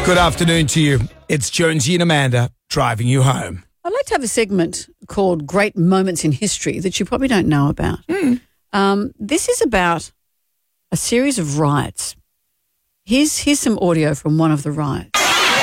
Good afternoon to you. It's Jonesy and Amanda driving you home. I'd like to have a segment called Great Moments in History that you probably don't know about. This is about a series of riots. Here's some audio from one of the riots.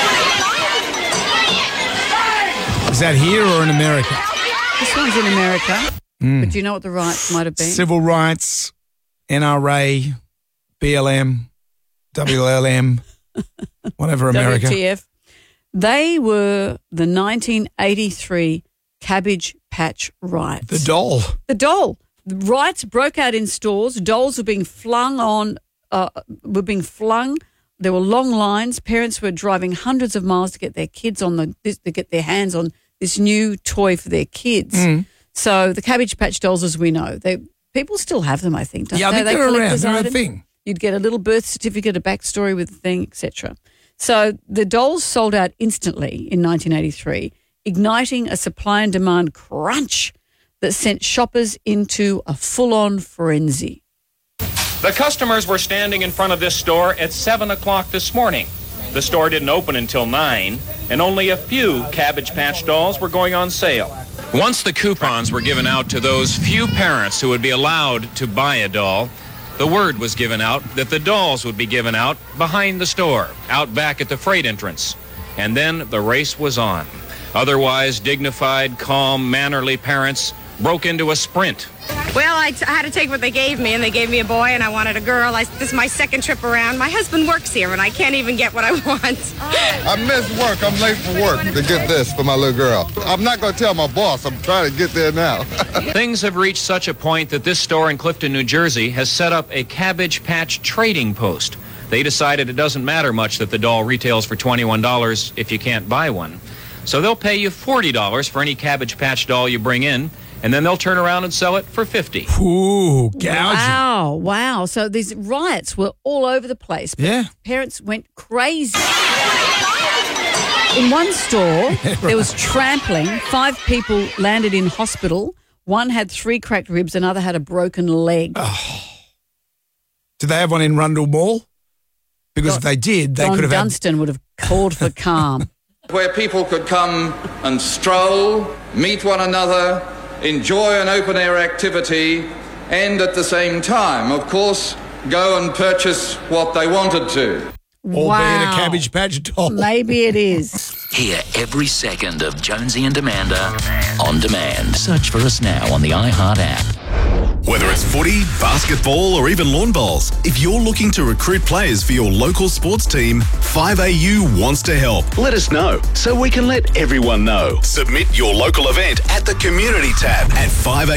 Is that here or in America? This one's in America, but do you know what the riots might have been? Civil rights, NRA, BLM, WLM, whatever America. WTF. They were the 1983 Cabbage Patch riots. The doll. The doll. The riots broke out in stores. Dolls were being flung. There were long lines. Parents were driving hundreds of miles to get their kids to get their hands on this new toy for their kids. So the Cabbage Patch dolls, as we know, people still have them, I think. Don't Yeah, I think they're around. They're a thing. You'd get a little birth certificate, a backstory with the thing, etc. So the dolls sold out instantly in 1983, igniting a supply and demand crunch that sent shoppers into a full-on frenzy. The customers were standing in front of this store at 7 o'clock this morning. The store didn't open until 9, and only a few Cabbage Patch dolls were going on sale. Once the coupons were given out to those few parents who would be allowed to buy a doll, the word was given out that the dolls would be given out behind the store, out back at the freight entrance. And then the race was on. Otherwise dignified, calm, mannerly parents broke into a sprint. Well, I had to take what they gave me, and they gave me a boy, and I wanted a girl. This is my second trip around. My husband works here, and I can't even get what I want. I missed work. I'm late for work to get this for my little girl. I'm not going to tell my boss. I'm trying to get there now. Things have reached such a point that this store in Clifton, New Jersey, has set up a Cabbage Patch trading post. They decided it doesn't matter much that the doll retails for $21 if you can't buy one. So they'll pay you $40 for any Cabbage Patch doll you bring in, and then they'll turn around and sell it for $50. Ooh, gouging. Wow. So these riots were all over the place. Yeah. Parents went crazy. In one store, there was trampling. 5 people landed in hospital. One had 3 cracked ribs, another had a broken leg. Oh. Did they have one in Rundle Mall? Because if they did, they could have Dunstan would have called for calm. Where people could come and stroll, meet one another, enjoy an open-air activity, and at the same time, of course, go and purchase what they wanted to. Albeit a Cabbage Patch doll. Maybe it is. Hear every second of Jonesy and Amanda on demand. Search for us now on the iHeart app. Whether it's footy, basketball, or even lawn bowls, if you're looking to recruit players for your local sports team, 5AU wants to help. Let us know so we can let everyone know. Submit your local event at the Community tab at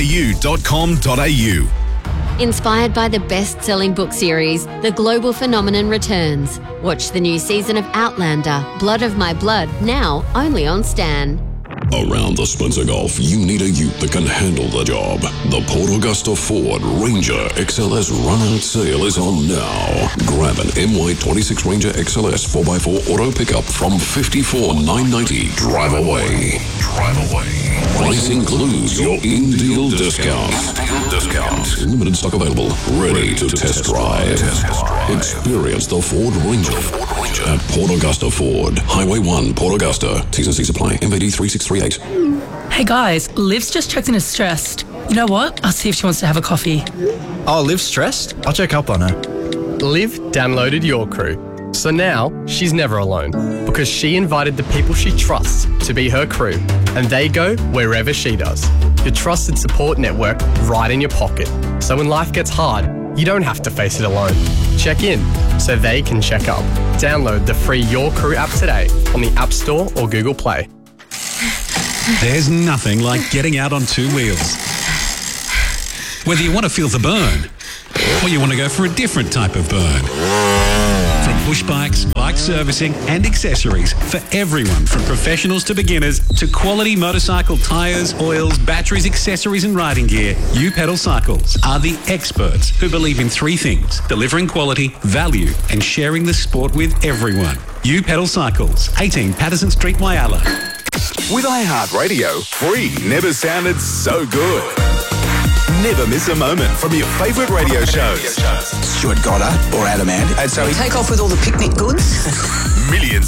5au.com.au. Inspired by the best-selling book series, The Global Phenomenon returns. Watch the new season of Outlander, Blood of My Blood, now only on Stan. Around the Spencer Gulf, you need a ute that can handle the job. The Port Augusta Ford Ranger XLS run-out sale is on now. Grab an MY26 Ranger XLS 4x4 auto pickup from $54,990. Drive away. Price includes your in-deal discount. Limited stock available. Ready to test drive. Experience the Ford Ranger at Port Augusta Ford. Highway 1, Port Augusta. T's and C's apply. MVD 3638. Hey guys, Liv's just checked in as stressed. You know what? I'll see if she wants to have a coffee. Oh, Liv's stressed? I'll check up on her. Liv downloaded Your Crew. So now she's never alone because she invited the people she trusts to be her crew, and they go wherever she does. Your trusted support network right in your pocket. So when life gets hard, you don't have to face it alone. Check in so they can check up. Download the free Your Crew app today on the App Store or Google Play. There's nothing like getting out on 2 wheels. Whether you want to feel the burn or you want to go for a different type of burn. From push bikes, bike servicing and accessories for everyone from professionals to beginners to quality motorcycle tyres, oils, batteries, accessories and riding gear, U-Pedal Cycles are the experts who believe in 3 things: delivering quality, value and sharing the sport with everyone. U-Pedal Cycles, 18 Patterson Street, Whyalla. With iHeartRadio, free never sounded so good. Never miss a moment from your favourite radio shows. Stuart Goddard or Adam Ant. And so we take off with all the picnic goods. Millions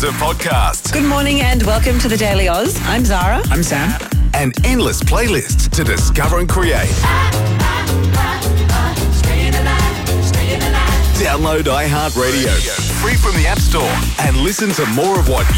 of podcasts. Good morning and welcome to the Daily Oz. I'm Zara. I'm Sam. And endless playlists to discover and create. Download iHeartRadio free from the App Store and listen to more of what